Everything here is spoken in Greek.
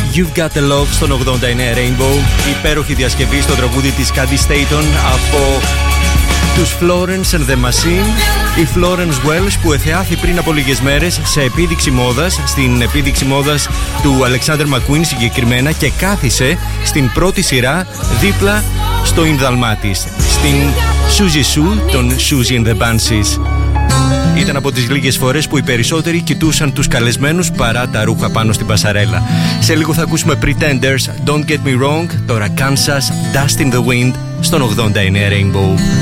You've Got the Love στον 89 Rainbow. Υπέροχη διασκευή στο τραγούδι της Candy Staton από τους Florence and the Machine. Η Florence Welch που εθεάθη πριν από λίγες μέρες σε επίδειξη μόδας, στην επίδειξη μόδας του Alexander McQueen συγκεκριμένα, και κάθισε στην πρώτη σειρά δίπλα στο ίνδαλμά της, στην Suzy Sue των Suzy and the Banshees. Ήταν από τις λίγες φορές που οι περισσότεροι κοιτούσαν τους καλεσμένους παρά τα ρούχα πάνω στην πασαρέλα. Σε λίγο θα ακούσουμε Pretenders, Don't Get Me Wrong, τώρα Kansas, Dust in the Wind στον 89 Rainbow.